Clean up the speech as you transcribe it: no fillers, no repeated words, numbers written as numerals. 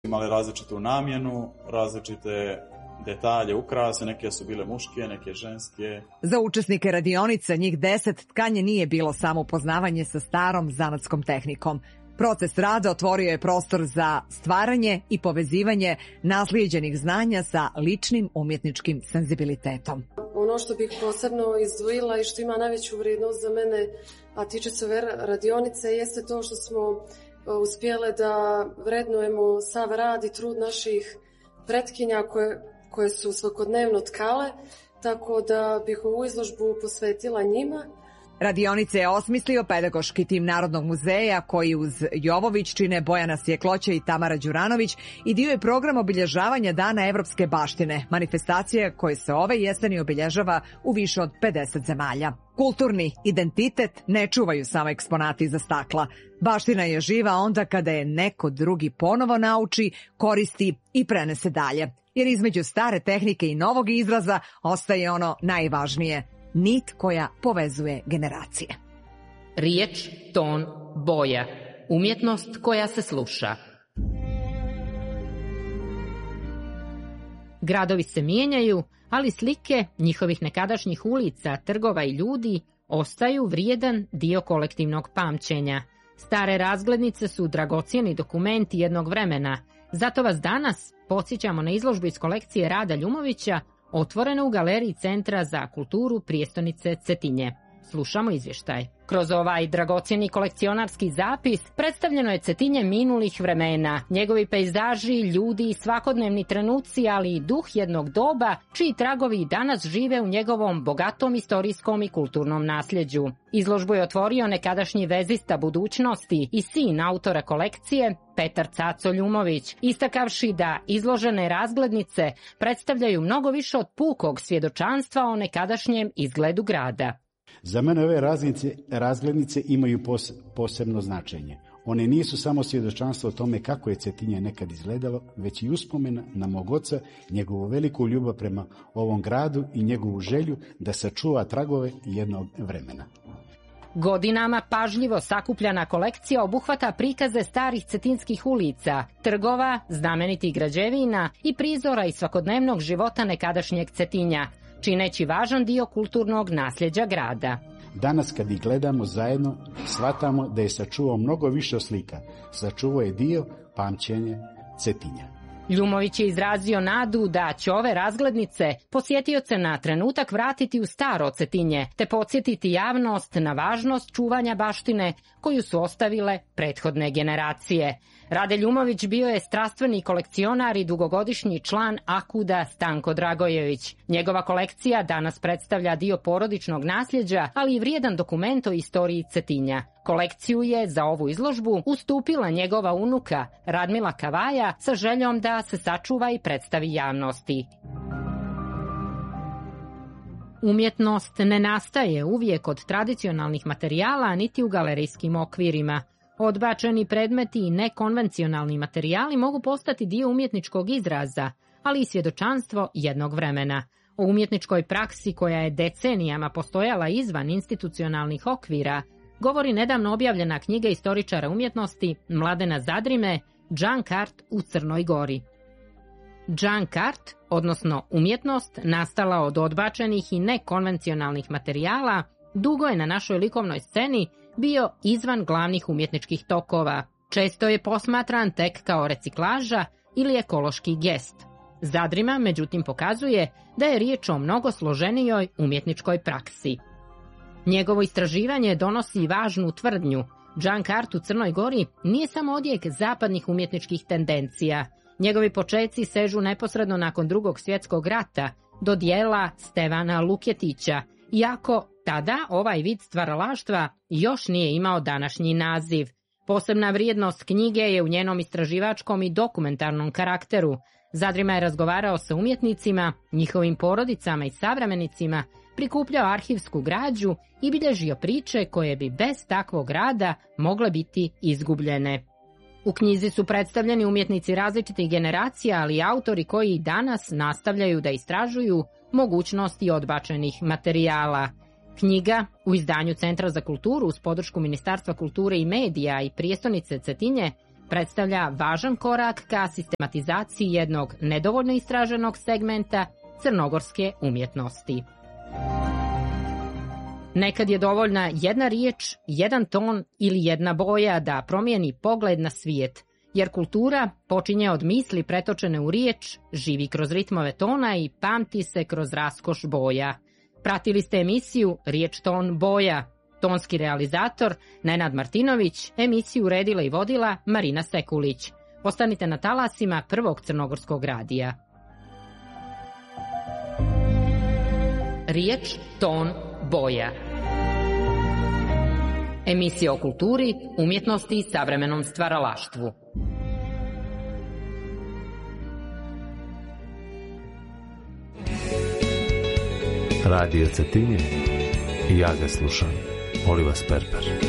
imale različitu namjenu, različite detalje, ukrase, neke su bile muške, neke ženske. Za učesnike radionice, njih 10, tkanje nije bilo samo upoznavanje sa starom zanatskom tehnikom. Proces rada otvorio je prostor za stvaranje i povezivanje naslijeđenih znanja sa ličnim umjetničkim senzibilitetom. Ono što bih posebno izdvojila i što ima najveću vrijednost za mene, a tiče se ove radionice, jeste to što smo uspjele da vrednujemo sav rad i trud naših pretkinja koje su svakodnevno tkale, tako da bih ovu izložbu posvetila njima. Radionice je osmislio pedagoški tim Narodnog muzeja koji uz Jovović čine Bojana Sjekloća i Tamara Đuranović i dio je program obilježavanja Dana evropske baštine, manifestacija koja se ove jeseni obilježava u više od 50 zemalja. Kulturni identitet ne čuvaju samo eksponati iza stakla. Baština je živa onda kada je neko drugi ponovo nauči, koristi i prenese dalje. Jer između stare tehnike i novog izraza ostaje ono najvažnije – nit koja povezuje generacije. Riječ, ton, boja. Umjetnost koja se sluša. Gradovi se mijenjaju, ali slike njihovih nekadašnjih ulica, trgova i ljudi ostaju vrijedan dio kolektivnog pamćenja. Stare razglednice su dragocjeni dokumenti jednog vremena. Zato vas danas podsjećamo na izložbu iz kolekcije Rada Ljumovića, otvoreno u Galeriji Centra za kulturu prijestolnice Cetinje. Slušamo izvještaj. Kroz ovaj dragocjeni kolekcionarski zapis predstavljeno je Cetinje minulih vremena, njegovi pejzaži, ljudi i svakodnevni trenuci, ali i duh jednog doba, čiji tragovi danas žive u njegovom bogatom istorijskom i kulturnom nasljeđu. Izložbu je otvorio nekadašnji vezista budućnosti i sin autora kolekcije, Petar Caco Ljumović, istakavši da izložene razglednice predstavljaju mnogo više od pukog svjedočanstva o nekadašnjem izgledu grada. Za mene ove razglednice imaju posebno značenje. One nisu samo svjedočanstvo o tome kako je Cetinje nekad izgledalo, već i uspomena na mog oca, njegovu veliku ljubav prema ovom gradu i njegovu želju da sačuva tragove jednog vremena. Godinama pažljivo sakupljana kolekcija obuhvata prikaze starih cetinskih ulica, trgova, znamenitih građevina i prizora iz svakodnevnog života nekadašnjeg Cetinja, čineći važan dio kulturnog nasljeđa grada. Danas kad ih gledamo zajedno, shvatamo da je sačuvao mnogo više slika. Sačuvao je dio pamćenja Cetinja. Ljumović je izrazio nadu da će ove razglednice posjetioce na trenutak vratiti u staro Cetinje, te podsjetiti javnost na važnost čuvanja baštine koju su ostavile prethodne generacije. Rade Ljumović bio je strastveni kolekcionar i dugogodišnji član AKUD-a Stanko Dragojević. Njegova kolekcija danas predstavlja dio porodičnog nasljeđa, ali i vrijedan dokument o istoriji Cetinja. Kolekciju je za ovu izložbu ustupila njegova unuka Radmila Kavaja sa željom da se sačuva i predstavi javnosti. Umjetnost ne nastaje uvijek od tradicionalnih materijala niti u galerijskim okvirima. Odbačeni predmeti i nekonvencionalni materijali mogu postati dio umjetničkog izraza, ali i svjedočanstvo jednog vremena. O umjetničkoj praksi koja je decenijama postojala izvan institucionalnih okvira govori nedavno objavljena knjiga istoričara umjetnosti Mladena Zadrime Junk Art u Crnoj Gori. Junk Art, odnosno umjetnost nastala od odbačenih i nekonvencionalnih materijala, dugo je na našoj likovnoj sceni bio izvan glavnih umjetničkih tokova. Često je posmatran tek kao reciklaža ili ekološki gest. Zadrima, međutim, pokazuje da je riječ o mnogo složenijoj umjetničkoj praksi. Njegovo istraživanje donosi važnu tvrdnju. Junk Art u Crnoj Gori nije samo odjek zapadnih umjetničkih tendencija. Njegovi počeci sežu neposredno nakon Drugog svjetskog rata do dijela Stevana Lukjetića, iako tada ovaj vid stvaralaštva još nije imao današnji naziv. Posebna vrijednost knjige je u njenom istraživačkom i dokumentarnom karakteru. Zadrima je razgovarao sa umjetnicima, njihovim porodicama i savremenicima, prikupljao arhivsku građu i bilježio priče koje bi bez takvog rada mogle biti izgubljene. U knjizi su predstavljeni umjetnici različitih generacija, ali i autori koji i danas nastavljaju da istražuju mogućnosti odbačenih materijala. Knjiga u izdanju Centra za kulturu uz podršku Ministarstva kulture i medija i prijestolnice Cetinje predstavlja važan korak ka sistematizaciji jednog nedovoljno istraženog segmenta crnogorske umjetnosti. Nekad je dovoljna jedna riječ, jedan ton ili jedna boja da promijeni pogled na svijet, jer kultura počinje od misli pretočene u riječ, živi kroz ritmove tona i pamti se kroz raskoš boja. Pratili ste emisiju Riječ, ton, boja. Tonski realizator Nenad Martinović, emisiju uredila i vodila Marina Sekulić. Ostanite na talasima Prvog crnogorskog radija. Riječ, ton, boja. Emisija o kulturi, umjetnosti i savremenom stvaralaštvu. Radio Cetinje i ja ga slušam. Oliva Sperper.